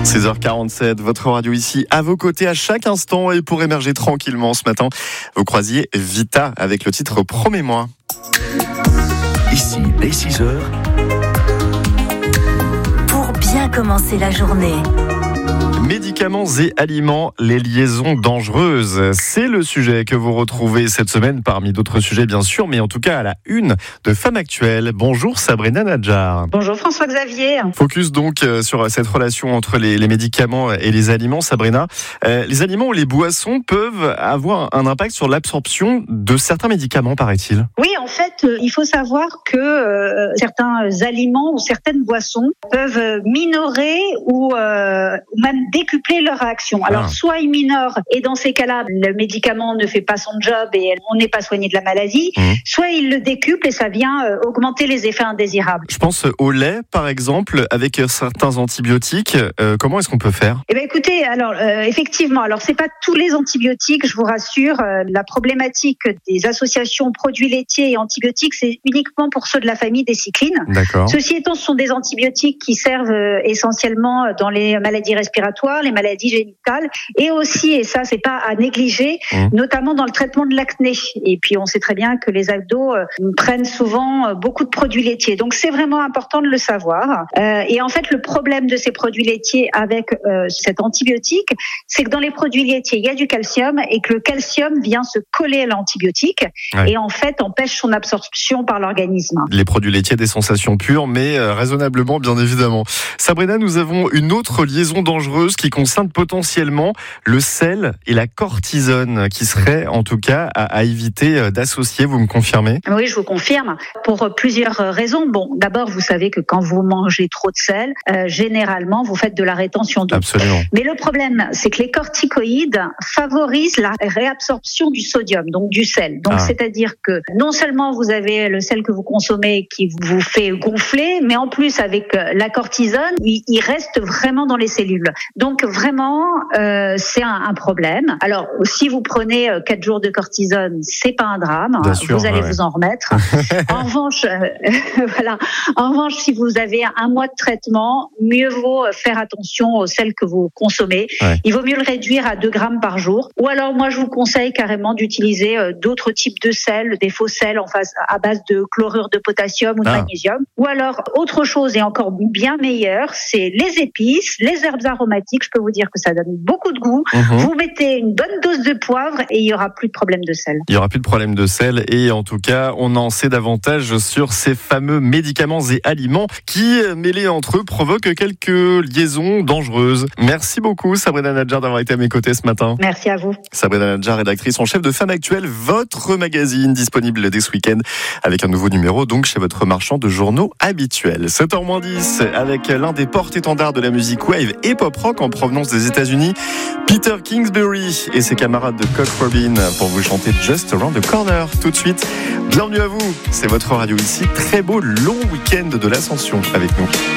16h47, votre radio ici à vos côtés à chaque instant. Et pour émerger tranquillement ce matin, vous croisiez Vita avec le titre Promets-moi. Ici, dès 6h. Pour bien commencer la journée. Médicaments et aliments, les liaisons dangereuses. C'est le sujet que vous retrouvez cette semaine parmi d'autres sujets bien sûr, mais en tout cas à la une de Femmes Actuelles. Bonjour Sabrina Nadjar. Bonjour François-Xavier. Focus donc sur cette relation entre les médicaments et les aliments, Sabrina. Les aliments ou les boissons peuvent avoir un impact sur l'absorption de certains médicaments, paraît-il. Oui, en fait, il faut savoir que certains aliments ou certaines boissons peuvent minorer ou même décupler leur réaction. Alors, soit ils minorent et dans ces cas-là, le médicament ne fait pas son job et on n'est pas soigné de la maladie, soit ils le décuplent et ça vient augmenter les effets indésirables. Je pense au lait, par exemple, avec certains antibiotiques. Comment est-ce qu'on peut faire ? Eh bien, écoutez, alors effectivement, alors c'est pas tous les antibiotiques, je vous rassure. La problématique des associations produits laitiers et antibiotiques, c'est uniquement pour ceux de la famille des cyclines. D'accord. Ceci étant, ce sont des antibiotiques qui servent essentiellement dans les maladies respiratoires, les maladies génitales, et aussi, et ça c'est pas à négliger, notamment dans le traitement de l'acné. Et puis on sait très bien que les ados prennent souvent beaucoup de produits laitiers. Donc c'est vraiment important de le savoir. Et en fait, le problème de ces produits laitiers avec cet antibiotique, c'est que dans les produits laitiers, il y a du calcium et que le calcium vient se coller à l'antibiotique et en fait empêche son absorption par l'organisme. Les produits laitiers, des sensations pures, mais raisonnablement, bien évidemment. Sabrina, nous avons une autre liaison dangereuse qui concerne potentiellement le sel et la cortisone, qui serait en tout cas à éviter d'associer. Vous me confirmez ? Oui, je vous confirme. Pour plusieurs raisons. Bon, d'abord, vous savez que quand vous mangez trop de sel, généralement, vous faites de la rétention d'eau. Absolument. Mais le problème, c'est que les corticoïdes favorisent la réabsorption du sodium, donc du sel. Donc, c'est-à-dire que non seulement vous avez le sel que vous consommez qui vous fait gonfler, mais en plus, avec la cortisone, il reste vraiment dans les cellules. Donc, vraiment, c'est un problème. Alors, si vous prenez 4 jours de cortisone, c'est pas un drame. Bien sûr, vous allez vous en remettre. En revanche, voilà. En revanche, si vous avez un mois de traitement, mieux vaut faire attention au sel que vous consommez. Il vaut mieux le réduire à 2 grammes par jour. Ou alors, moi, je vous conseille carrément d'utiliser d'autres types de sels, des faux sels à base de chlorure de potassium ou de magnésium. Ou alors, autre chose et encore bien meilleure, c'est les épices, les herbes aromatiques. Je peux vous dire que ça donne beaucoup de goût. Vous mettez une bonne dose de poivre et il n'y aura plus de problème de sel. Il n'y aura plus de problème de sel et en tout cas, on en sait davantage sur ces fameux médicaments et aliments qui, mêlés entre eux, provoquent quelques liaisons dangereuses. Merci beaucoup Sabrina Nadjar d'avoir été à mes côtés ce matin. Merci à vous. Sabrina Nadjar, rédactrice en chef de Femmes Actuelles, votre magazine disponible dès ce week-end avec un nouveau numéro donc chez votre marchand de journaux habituel. 7h-10 avec l'un des porte-étendards de la musique wave et pop-rock en provenance des États-Unis, Peter Kingsbury et ses camarades de Cock Robin pour vous chanter Just Around the Corner. Tout de suite, bienvenue à vous, c'est votre radio ici. Très beau long week-end de l'Ascension avec nous.